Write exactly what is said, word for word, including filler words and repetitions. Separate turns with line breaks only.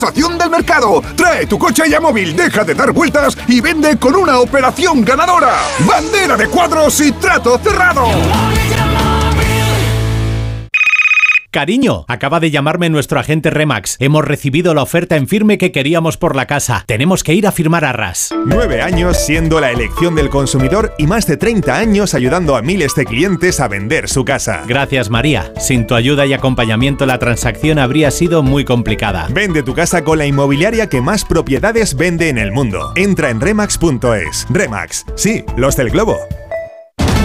Estación del mercado. Trae tu coche ya móvil, deja de dar vueltas y vende con una operación ganadora. Bandera de cuadros y trato cerrado.
Cariño, acaba de llamarme nuestro agente Remax. Hemos recibido la oferta en firme que queríamos por la casa. Tenemos que ir a firmar arras.
Nueve años siendo la elección del consumidor y más de treinta años ayudando a miles de clientes a vender su casa.
Gracias, María. Sin tu ayuda y acompañamiento la transacción habría sido muy complicada.
Vende tu casa con la inmobiliaria que más propiedades vende en el mundo. Entra en remax punto es. Remax, sí, los del globo.